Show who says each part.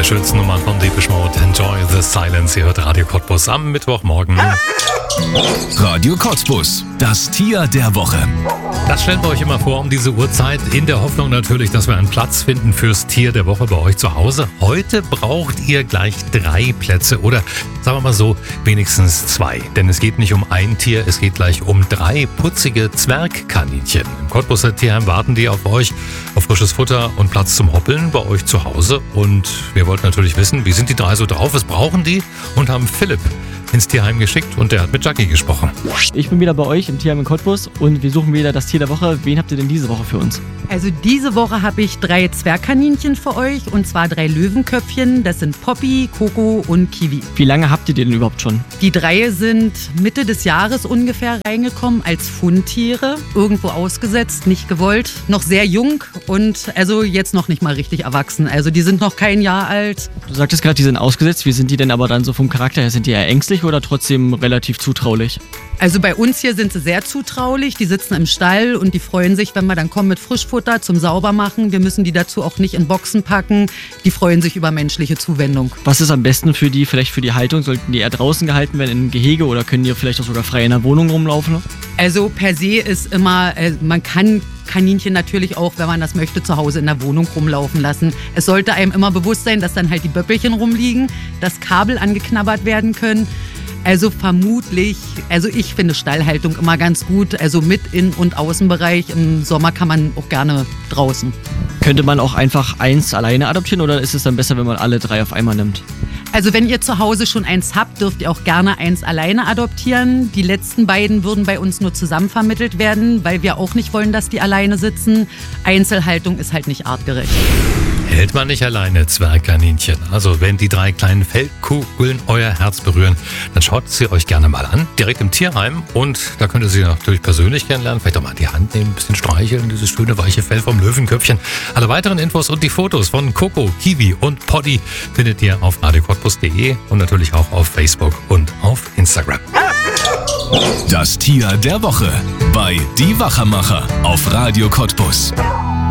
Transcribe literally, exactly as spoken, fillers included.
Speaker 1: schönsten Nummern von Depeche Mode. Enjoy the Silence. Ihr hört Radio Cottbus am Mittwochmorgen.
Speaker 2: Radio Cottbus, das Tier der Woche.
Speaker 1: Das stellen wir euch immer vor um diese Uhrzeit, in der Hoffnung natürlich, dass wir einen Platz finden fürs Tier der Woche bei euch zu Hause. Heute braucht ihr gleich drei Plätze oder sagen wir mal so, wenigstens zwei. Denn es geht nicht um ein Tier, es geht gleich um drei putzige Zwergkaninchen. Im Cottbuser Tierheim warten die auf euch, auf frisches Futter und Platz zum Hoppeln bei euch zu Hause. Und wir wollten natürlich wissen, wie sind die drei so drauf, was brauchen die? Und haben Philipp ins Tierheim geschickt und der hat mit Jackie gesprochen.
Speaker 3: Ich bin wieder bei euch im Tierheim in Cottbus und wir suchen wieder das Tier der Woche. Wen habt ihr denn diese Woche für uns?
Speaker 4: Also diese Woche habe ich drei Zwergkaninchen für euch und zwar drei Löwenköpfchen. Das sind Poppy, Coco und Kiwi.
Speaker 3: Wie lange habt ihr den überhaupt schon?
Speaker 4: Die drei sind Mitte des Jahres ungefähr reingekommen als Fundtiere. Irgendwo ausgesetzt, nicht gewollt. Noch sehr jung und also jetzt noch nicht mal richtig erwachsen. Also die sind noch kein Jahr alt.
Speaker 3: Du sagtest gerade, die sind ausgesetzt. Wie sind die denn aber dann so vom Charakter her? Sind die eher ängstlich oder trotzdem relativ zutraulich?
Speaker 4: Also bei uns hier sind sie sehr zutraulich. Die sitzen im Stall und die freuen sich, wenn wir dann kommen mit Frischfutter zum Saubermachen. Wir müssen die dazu auch nicht in Boxen packen. Die freuen sich über menschliche Zuwendung.
Speaker 3: Was ist am besten für die, vielleicht für die Haltung? Sollten die eher draußen gehalten werden, in einem Gehege oder können die vielleicht auch sogar frei in der Wohnung rumlaufen?
Speaker 4: Also per se ist immer, äh, man kann Kaninchen natürlich auch, wenn man das möchte, zu Hause in der Wohnung rumlaufen lassen. Es sollte einem immer bewusst sein, dass dann halt die Böppelchen rumliegen, dass Kabel angeknabbert werden können. Also vermutlich, also ich finde Stallhaltung immer ganz gut, also mit In- und Außenbereich. Im Sommer kann man auch gerne draußen.
Speaker 3: Könnte man auch einfach eins alleine adoptieren oder ist es dann besser, wenn man alle drei auf einmal nimmt?
Speaker 4: Also wenn ihr zu Hause schon eins habt, dürft ihr auch gerne eins alleine adoptieren. Die letzten beiden würden bei uns nur zusammen vermittelt werden, weil wir auch nicht wollen, dass die alleine sitzen. Einzelhaltung ist halt nicht artgerecht.
Speaker 1: Hält man nicht alleine Zwergkaninchen. Also wenn die drei kleinen Feldkugeln euer Herz berühren, dann schaut sie euch gerne mal an, direkt im Tierheim. Und da könnt ihr sie natürlich persönlich kennenlernen, vielleicht auch mal in die Hand nehmen, ein bisschen streicheln, dieses schöne weiche Fell vom Löwenköpfchen. Alle weiteren Infos und die Fotos von Coco, Kiwi und Poddy findet ihr auf radio cottbus punkt de und natürlich auch auf Facebook und auf Instagram.
Speaker 2: Das Tier der Woche bei Die Wachermacher auf Radio Cottbus.